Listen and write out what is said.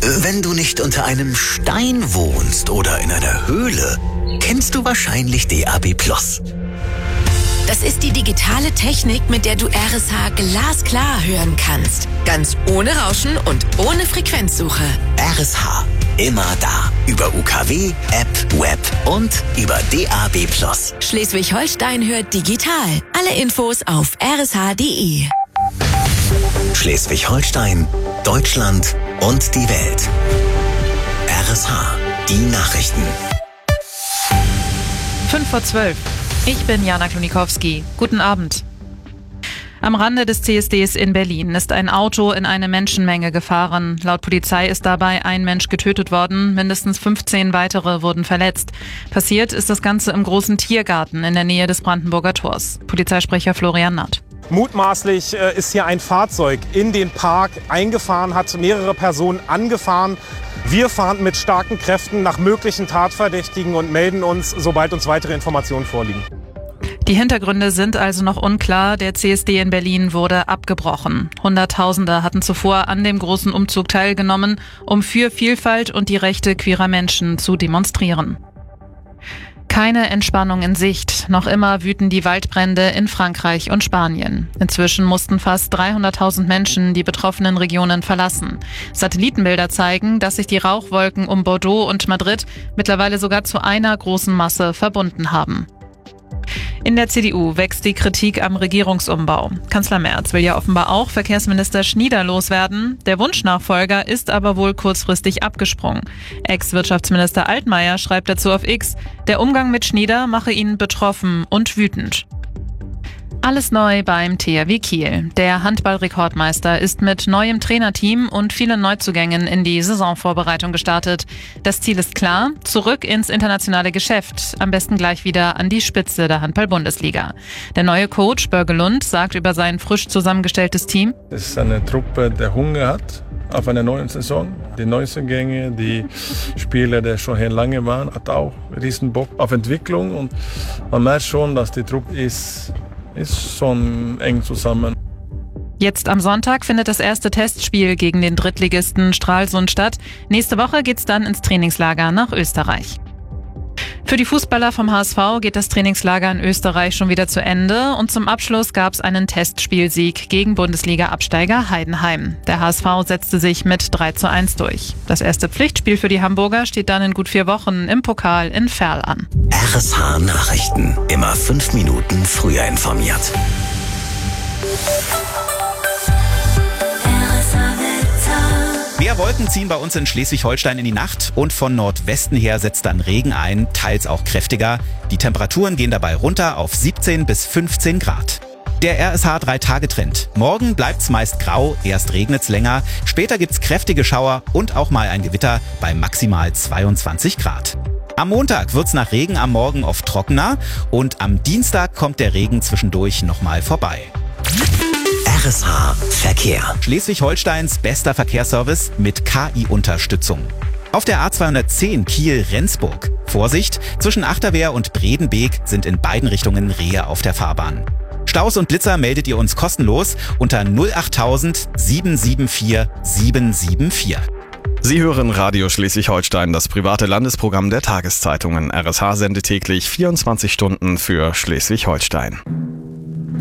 Wenn du nicht unter einem Stein wohnst oder in einer Höhle, kennst du wahrscheinlich DAB+. Das ist die digitale Technik, mit der du RSH glasklar hören kannst. Ganz ohne Rauschen und ohne Frequenzsuche. RSH, immer da. Über UKW, App, Web und über DAB+. Schleswig-Holstein hört digital. Alle Infos auf rsh.de. Schleswig-Holstein, Deutschland und die Welt. RSH, die Nachrichten. 5:12. Ich bin Jana Klonikowski. Guten Abend. Am Rande des CSDs in Berlin ist ein Auto in eine Menschenmenge gefahren. Laut Polizei ist dabei ein Mensch getötet worden, mindestens 15 weitere wurden verletzt. Passiert ist das Ganze im großen Tiergarten in der Nähe des Brandenburger Tors. Polizeisprecher Florian Natt. Mutmaßlich ist hier ein Fahrzeug in den Park eingefahren, hat mehrere Personen angefahren. Wir fahren mit starken Kräften nach möglichen Tatverdächtigen und melden uns, sobald uns weitere Informationen vorliegen. Die Hintergründe sind also noch unklar. Der CSD in Berlin wurde abgebrochen. Hunderttausende hatten zuvor an dem großen Umzug teilgenommen, um für Vielfalt und die Rechte queerer Menschen zu demonstrieren. Keine Entspannung in Sicht. Noch immer wüten die Waldbrände in Frankreich und Spanien. Inzwischen mussten fast 300.000 Menschen die betroffenen Regionen verlassen. Satellitenbilder zeigen, dass sich die Rauchwolken um Bordeaux und Madrid mittlerweile sogar zu einer großen Masse verbunden haben. In der CDU wächst die Kritik am Regierungsumbau. Kanzler Merz will ja offenbar auch Verkehrsminister Schnieder loswerden. Der Wunschnachfolger ist aber wohl kurzfristig abgesprungen. Ex-Wirtschaftsminister Altmaier schreibt dazu auf X, der Umgang mit Schnieder mache ihn betroffen und wütend. Alles neu beim THW Kiel. Der Handballrekordmeister ist mit neuem Trainerteam und vielen Neuzugängen in die Saisonvorbereitung gestartet. Das Ziel ist klar, zurück ins internationale Geschäft, am besten gleich wieder an die Spitze der Handball-Bundesliga. Der neue Coach Börge Lund sagt über sein frisch zusammengestelltes Team: Es ist eine Truppe, die Hunger hat auf eine neue Saison. Die Neuzugänge, die Spieler, die schon hier lange waren, hat auch riesen Bock auf Entwicklung und man merkt schon, dass die Truppe ist schon eng zusammen. Jetzt am Sonntag findet das erste Testspiel gegen den Drittligisten Stralsund statt. Nächste Woche geht's dann ins Trainingslager nach Österreich. Für die Fußballer vom HSV geht das Trainingslager in Österreich schon wieder zu Ende und zum Abschluss gab es einen Testspielsieg gegen Bundesliga-Absteiger Heidenheim. Der HSV setzte sich mit 3:1 durch. Das erste Pflichtspiel für die Hamburger steht dann in gut 4 Wochen im Pokal in Verl an. RSH Nachrichten. Immer 5 Minuten früher informiert. Mehr Wolken ziehen bei uns in Schleswig-Holstein in die Nacht und von Nordwesten her setzt dann Regen ein, teils auch kräftiger. Die Temperaturen gehen dabei runter auf 17 bis 15 Grad. Der RSH 3-Tage-Trend. Morgen bleibt's meist grau, erst regnet's länger, später gibt's kräftige Schauer und auch mal ein Gewitter bei maximal 22 Grad. Am Montag wird's nach Regen am Morgen oft trockener und am Dienstag kommt der Regen zwischendurch nochmal vorbei. RSH Verkehr. Schleswig-Holsteins bester Verkehrsservice mit KI-Unterstützung. Auf der A210 Kiel-Rendsburg. Vorsicht, zwischen Achterwehr und Bredenbeek sind in beiden Richtungen Rehe auf der Fahrbahn. Staus und Blitzer meldet ihr uns kostenlos unter 08000 774 774. Sie hören Radio Schleswig-Holstein, das private Landesprogramm der Tageszeitungen. RSH sendet täglich 24 Stunden für Schleswig-Holstein.